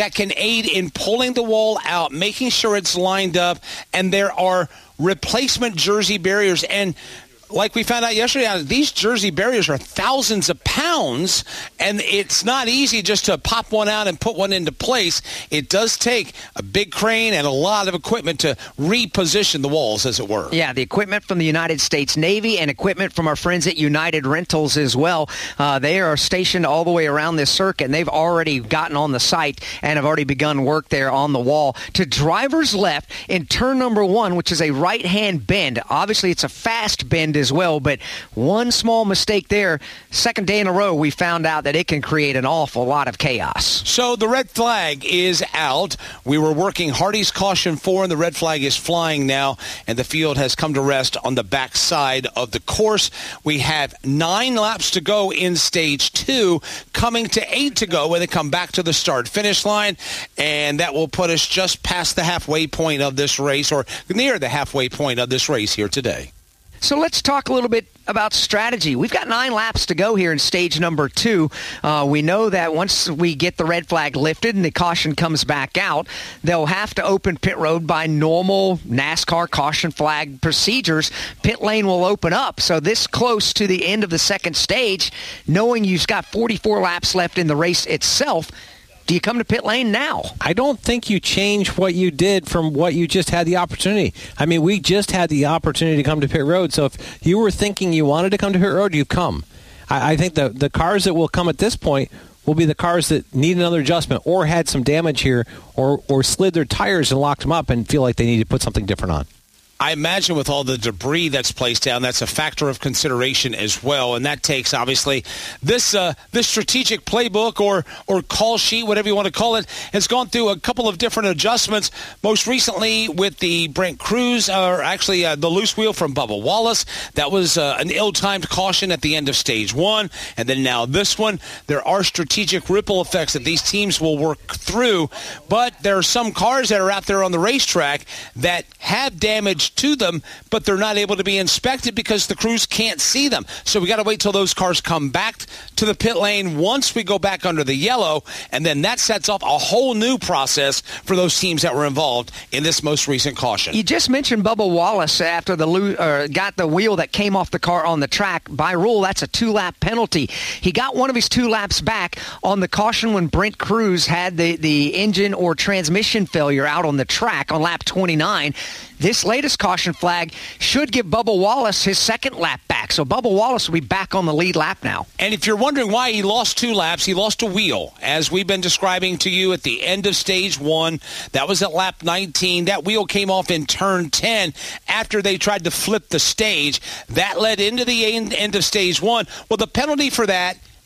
aid in pulling the wall out, making sure it's lined up, and there are replacement jersey barriers. And like we found out yesterday, these jersey barriers are thousands of pounds, and it's not easy just to pop one out and put one into place. It does take a big crane and a lot of equipment to reposition the walls, as it were. Yeah, the equipment from the United States Navy and equipment from our friends at United Rentals as well. They are stationed all the way around this circuit, and they've already gotten on the site and have already begun work there on the wall. To drivers left in turn number 1, which is a right-hand bend. Obviously, it's a fast bend as well, but one small mistake there, second day in a row, we found out that it can create an awful lot of chaos. So the red flag is out. We were working Hardy's caution 4, and the red flag is flying now, and the field has come to rest on the back side of the course. We have 9 laps to go in stage 2, coming to 8 to go when they come back to the start-finish line, and that will put us just past the halfway point of this race, or near the halfway point of this race here today. So let's talk a little bit about strategy. We've got 9 laps to go here in stage number 2. We know that once we get the red flag lifted and the caution comes back out, they'll have to open pit road by normal NASCAR caution flag procedures. Pit lane will open up. So this close to the end of the second stage, knowing you've got 44 laps left in the race itself, do you come to pit lane now? I don't think you change what you did from what you just had the opportunity. I mean, we just had the opportunity to come to pit road, so if you were thinking you wanted to come to pit road, you've come. I think the cars that will come at this point will be the cars that need another adjustment or had some damage here or slid their tires and locked them up and feel like they need to put something different on. I imagine with all the debris that's placed down, that's a factor of consideration as well, and that takes, obviously, this strategic playbook or call sheet, whatever you want to call it, has gone through a couple of different adjustments, most recently with the Brent Cruz, or actually the loose wheel from Bubba Wallace. That was an ill-timed caution at the end of stage 1, and then now this one. There are strategic ripple effects that these teams will work through, but there are some cars that are out there on the racetrack that have damage to them, but they're not able to be inspected because the crews can't see them. So we got to wait till those cars come back to the pit lane once we go back under the yellow, and then that sets off a whole new process for those teams that were involved in this most recent caution. You just mentioned Bubba Wallace after got the wheel that came off the car on the track. By rule, that's a 2-lap penalty. He got one of his 2 laps back on the caution when Brent Cruz had the engine or transmission failure out on the track on lap 29. This latest caution flag should give Bubba Wallace his 2nd lap back. So Bubba Wallace will be back on the lead lap now. And if you're wondering why he lost 2 laps, he lost a wheel. As we've been describing to you at the end of stage 1, that was at lap 19. That wheel came off in turn 10 after they tried to flip the stage. That led into the end of stage 1. Well, the penalty for that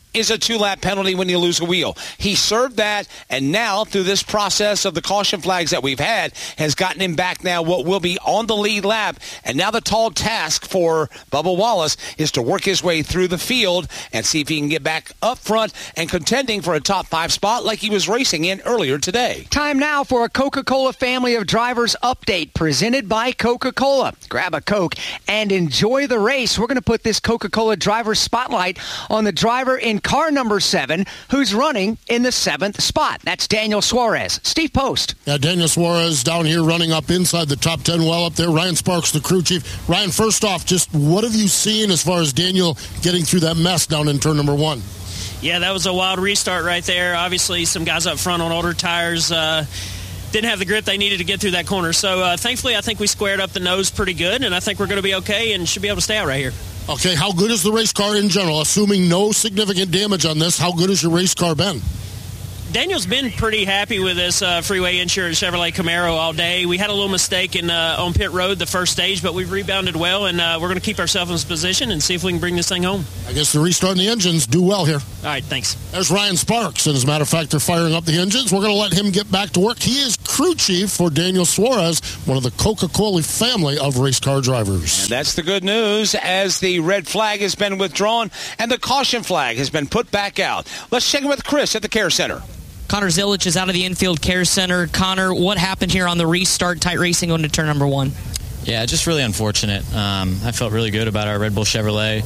is a 2-lap penalty when you lose a wheel. He served that, and now through this process of the caution flags that we've had has gotten him back now what will be on the lead lap. And now the tall task for Bubba Wallace is to work his way through the field and see if he can get back up front and contending for a top 5 spot like he was racing in earlier today. Time now for a Coca-Cola Family of Drivers update presented by Coca-Cola. Grab a Coke and enjoy the race. We're going to put this Coca-Cola driver spotlight on the driver in car number 7 who's running in the 7th spot. That's Daniel Suarez. Steve Post. Yeah, Daniel Suarez down here running up inside the top 10, well up there. Ryan Sparks, the crew chief. Ryan, first off, just what have you seen as far as Daniel getting through that mess down in turn number 1? Yeah, that was a wild restart right there. Obviously, some guys up front on older tires didn't have the grip they needed to get through that corner. So, thankfully, I think we squared up the nose pretty good, and I think we're going to be okay and should be able to stay out right here. Okay, how good is the race car in general? Assuming no significant damage on this, how good has your race car been? Daniel's been pretty happy with this Freeway Insurance Chevrolet Camaro all day. We had a little mistake on pit road the first stage, but we've rebounded well, and we're going to keep ourselves in this position and see if we can bring this thing home. I guess the restart and the engines do well here. All right, thanks. There's Ryan Sparks, and as a matter of fact, they're firing up the engines. We're going to let him get back to work. He is crew chief for Daniel Suarez, one of the Coca-Cola family of race car drivers. And that's the good news, as the red flag has been withdrawn and the caution flag has been put back out. Let's check in with Chris at the Care Center. Connor Zilic is out of the infield care center. Connor, what happened here on the restart? Tight racing going to turn number 1. Yeah, just really unfortunate. I felt really good about our Red Bull Chevrolet.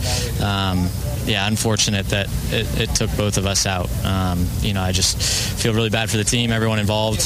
Unfortunate that it took both of us out. I just feel really bad for the team, everyone involved.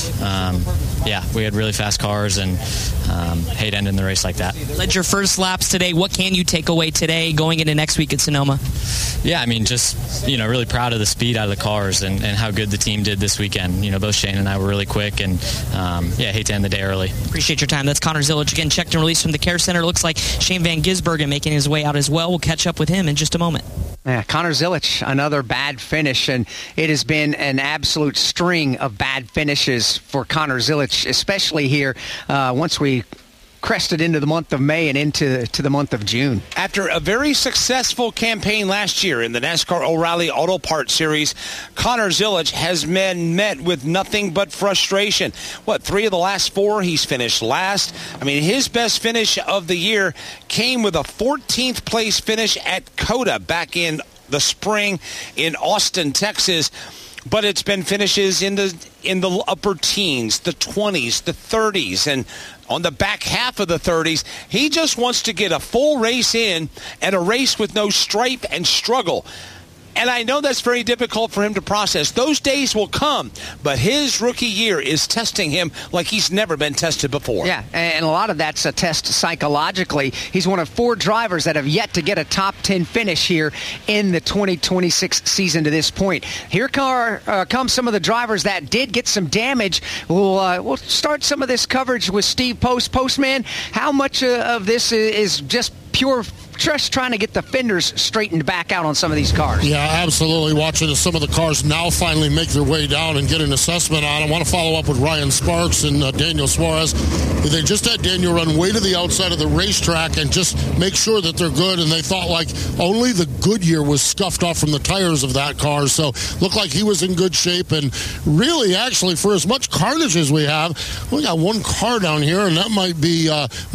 We had really fast cars and hate ending the race like that. Led your first laps today. What can you take away today going into next week at Sonoma? Yeah, really proud of the speed out of the cars and how good the team did this weekend. Both Shane and I were really quick and, hate to end the day early. Appreciate your time. That's Connor Zilic again, checked and released from the Care Center. Looks like Shane Van Gisbergen making his way out as well. We'll catch up with him in just a moment. Yeah, Connor Zilic, another bad finish, and it has been an absolute string of bad finishes for Connor Zilic, especially here once we crested into the month of May and into the month of June. After a very successful campaign last year in the NASCAR O'Reilly Auto Parts Series, Connor Zilic has been met with nothing but frustration. 3 of the last 4 he's finished last. His best finish of the year came with a 14th place finish at COTA back in the spring in Austin, Texas. But it's been finishes in the upper teens, the 20s, the 30s, and on the back half of the 30s. He just wants to get a full race in and a race with no stripe and struggle. And I know that's very difficult for him to process. Those days will come, but his rookie year is testing him like he's never been tested before. Yeah, and a lot of that's a test psychologically. He's one of 4 drivers that have yet to get a top 10 finish here in the 2026 season to this point. Here come some of the drivers that did get some damage. We'll start some of this coverage with Steve Post. Postman, how much of this is just pure just trying to get the fenders straightened back out on some of these cars? Yeah, absolutely. Watching some of the cars now finally make their way down and get an assessment on. I want to follow up with Ryan Sparks and Daniel Suarez. They just had Daniel run way to the outside of the racetrack and just make sure that they're good, and they thought like only the Goodyear was scuffed off from the tires of that car, so looked like he was in good shape. And really, actually, for as much carnage as we have, we got one car down here, and that might be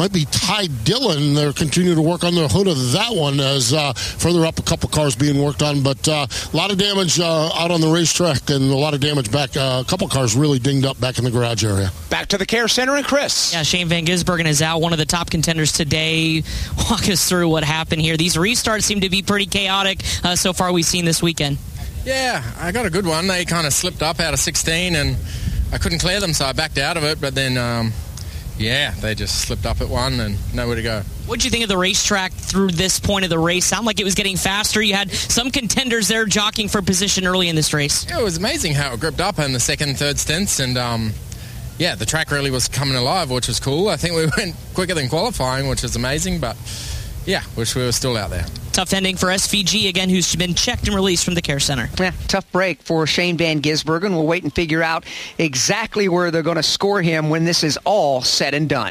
Ty Dillon. They're continuing to work on the hood of that one as further up a couple cars being worked on, but a lot of damage out on the racetrack and a lot of damage back. A couple cars really dinged up back in the garage area. Back to the Care Center and Chris. Yeah, Shane Van Gisbergen is out, one of the top contenders today. Walk us through what happened here. These restarts seem to be pretty chaotic so far we've seen this weekend. Yeah, I got a good one. They kind of slipped up out of 16 and I couldn't clear them, so I backed out of it, but then they just slipped up at one and nowhere to go. What did you think of the racetrack through this point of the race? Sounded like it was getting faster. You had some contenders there jockeying for position early in this race. Yeah, it was amazing how it gripped up in the second, third stints, and the track really was coming alive, which was cool. I think we went quicker than qualifying, which is amazing, but wish we were still out there. Tough ending for SVG, again, who's been checked and released from the Care Center. Yeah, tough break for Shane Van Gisbergen. We'll wait and figure out exactly where they're going to score him when this is all said and done.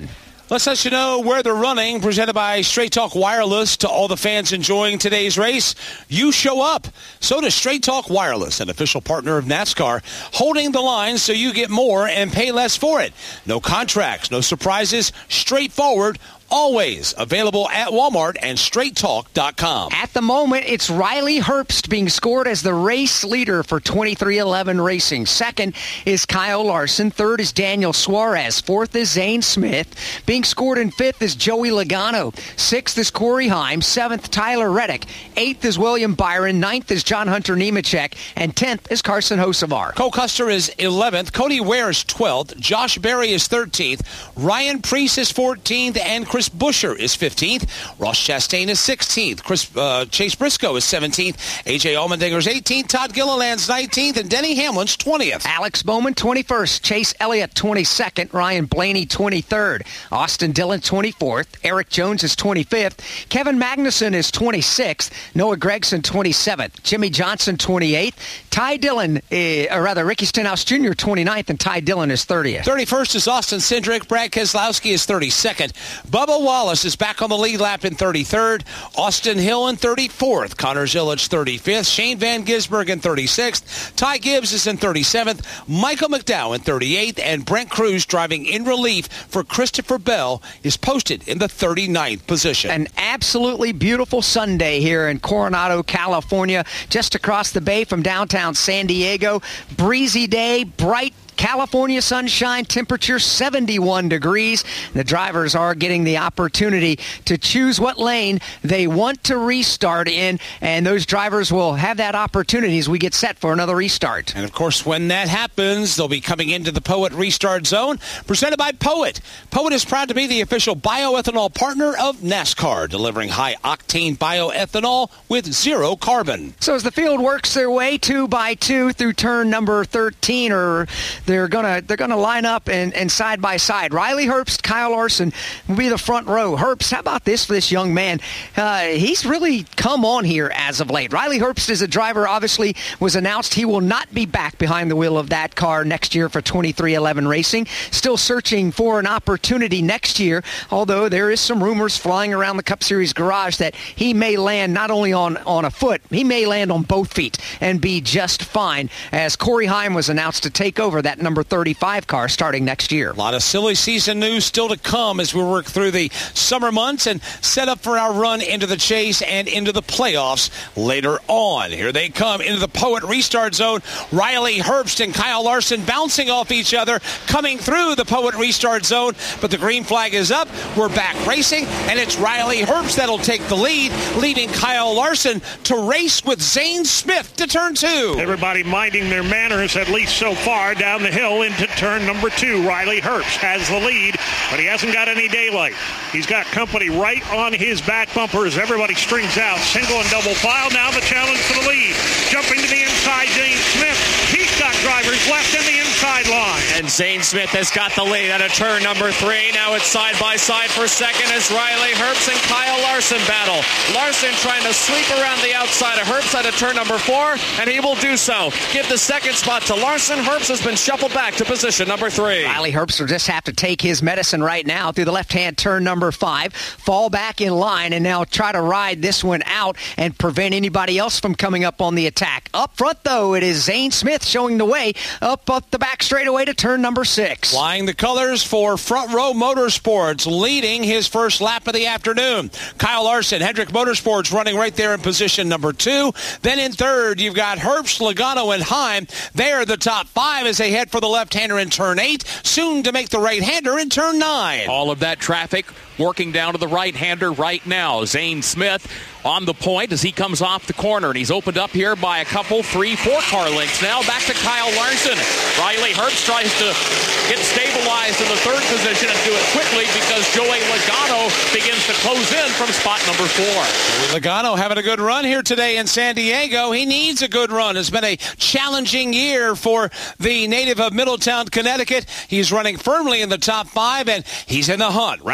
Let's let you know where they're running, presented by Straight Talk Wireless. To all the fans enjoying today's race, you show up. So does Straight Talk Wireless, an official partner of NASCAR, holding the line so you get more and pay less for it. No contracts, no surprises, straightforward, always available at Walmart and straighttalk.com. At the moment, it's Riley Herbst being scored as the race leader for 23XI Racing. Second is Kyle Larson. Third is Daniel Suarez. Fourth is Zane Smith. Being scored in fifth is Joey Logano. Sixth is Corey Heim. Seventh, Tyler Reddick. Eighth is William Byron. Ninth is John Hunter Nemechek. And 10th is Carson Hocevar. Cole Custer is 11th. Cody Ware is 12th. Josh Berry is 13th. Ryan Preece is 14th. And Chris Buescher is 15th. Ross Chastain is 16th. Chase Briscoe is 17th. A.J. Allmendinger's 18th. Todd Gilliland's 19th. And Denny Hamlin's 20th. Alex Bowman, 21st. Chase Elliott, 22nd. Ryan Blaney, 23rd. Austin Dillon, 24th. Eric Jones is 25th. Kevin Magnuson is 26th. Noah Gragson, 27th. Jimmy Johnson, 28th. Ty Dillon, Ricky Stenhouse Jr., 29th. And Ty Dillon is 30th. 31st is Austin Cindric. Brad Keselowski is 32nd. Bubba Wallace is back on the lead lap in 33rd. Austin Hill in 34th. Connor Zilisch 35th. Shane Van Gisbergen in 36th. Ty Gibbs is in 37th. Michael McDowell in 38th. And Brent Cruz, driving in relief for Christopher Bell, is posted in the 39th position. An absolutely beautiful Sunday here in Coronado, California, just across the bay from downtown San Diego. Breezy day, bright California sunshine, temperature 71 degrees. The drivers are getting the opportunity to choose what lane they want to restart in, and those drivers will have that opportunity as we get set for another restart. And, of course, when that happens, they'll be coming into the Poet Restart Zone, presented by Poet. Poet is proud to be the official bioethanol partner of NASCAR, delivering high-octane bioethanol with zero carbon. So as the field works their way 2 by 2 through turn number 13, they're gonna line up and side by side. Riley Herbst, Kyle Larson will be the front row. Herbst, how about this for this young man? He's really come on here as of late. Riley Herbst is a driver, obviously was announced he will not be back behind the wheel of that car next year for 23XI Racing. Still searching for an opportunity next year, although there is some rumors flying around the Cup Series garage that he may land not only on a foot, he may land on both feet and be just fine, as Corey Heim was announced to take over that number 35 car starting next year. A lot of silly season news still to come as we work through the summer months and set up for our run into the chase and into the playoffs later on. Here they come into the Poet Restart Zone. Riley Herbst and Kyle Larson bouncing off each other, coming through the Poet Restart Zone, but the green flag is up. We're back racing, and it's Riley Herbst that'll take the lead, leaving Kyle Larson to race with Zane Smith to turn 2. Everybody minding their manners, at least so far, down the hill into turn number 2. Riley Herbst has the lead, but he hasn't got any daylight. He's got company right on his back bumper as everybody strings out. Single and double file. Now the challenge for the lead. Jumping to the inside, Zane Smith. He's got drivers left in the inside line. And Zane Smith has got the lead out of turn number 3. Now it's side by side for second as Riley Herbst and Kyle Larson battle. Larson trying to sweep around the outside of Herbst out of turn number 4, and he will do so. Give the second spot to Larson. Herbst has been shuffled back to position number 3. Riley Herbst will just have to take his medicine right now through the left-hand turn number 5, fall back in line, and now try to ride this one out and prevent anybody else from coming up on the attack. Up front, though, it is Zane Smith showing the way up the back straightaway to turn number 6. Flying the colors for Front Row Motorsports, leading his first lap of the afternoon. Kyle Larson, Hendrick Motorsports, running right there in position number 2. Then in third, you've got Herbst, Logano, and Heim. They are the top 5 as they head for the left-hander in turn 8, soon to make the right-hander in turn 9. All of that traffic working down to the right-hander right now. Zane Smith on the point as he comes off the corner, and he's opened up here by a couple, 3-4 car lengths. Now back to Kyle Larson. Riley Herbst tries to get stabilized in the third position and do it quickly because Joey Logano begins to close in from spot number 4. Logano having a good run here today in San Diego. He needs a good run. It's been a challenging year for the native of Middletown, Connecticut. He's running firmly in the top 5, and he's in the hunt. Riley Herbst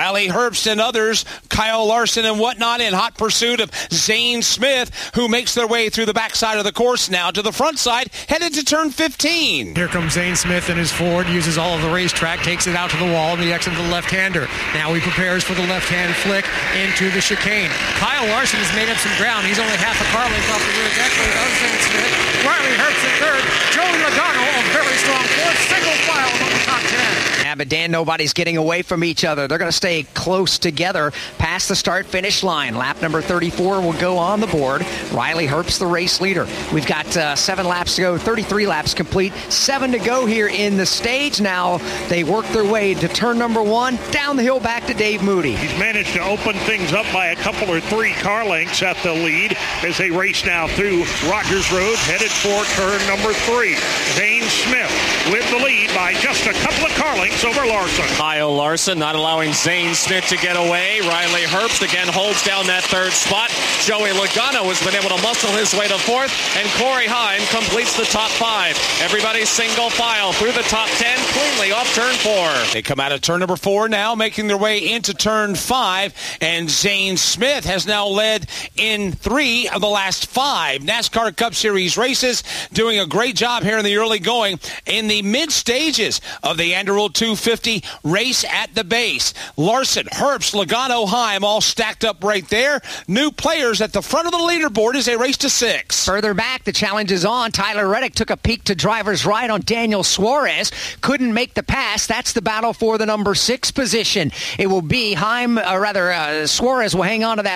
Herbst and others, Kyle Larson and whatnot, in hot pursuit of Zane Smith, who makes their way through the backside of the course now to the front side, headed to turn 15. Here comes Zane Smith in his Ford, uses all of the racetrack, takes it out to the wall, and the exit of the left-hander. Now he prepares for the left-hand flick into the chicane. Kyle Larson has made up some ground. He's only half a car length off the rear deck of Zane Smith. Riley Herbst in third. Joey Logano, a very strong fourth, single file among the top 10. Yeah, but Dan, nobody's getting away from each other. They're going to stay close together past the start-finish line. Lap number 34 will go on the board. Riley Herbst, the race leader. We've got 7 laps to go, 33 laps complete, 7 to go here in the stage. Now they work their way to turn number 1, down the hill back to Dave Moody. He's managed to open things up by a couple or 3 car lengths at the lead as they race now through Rogers Road, headed for turn number 3. Zane Smith with the lead by just a couple of car lengths over Larson. Kyle Larson not allowing Zane Smith to get away. Riley Herbst again holds down that third spot. Joey Logano has been able to muscle his way to 4th, and Corey Heim completes the top 5. Everybody single file through the top 10, cleanly off turn 4. They come out of turn number 4 now, making their way into turn 5, and Zane Smith has now led in 3 of the last 5 NASCAR Cup Series races, doing a great job here in the early going in the mid stages of the Underworld 250 race at the base. Larson, Herbst, Logano, Heim all stacked up right there. New players at the front of the leaderboard as they race to 6. Further back, the challenge is on. Tyler Reddick took a peek to driver's right on Daniel Suarez. Couldn't make the pass. That's the battle for the number 6 position. It will be Suarez will hang on to that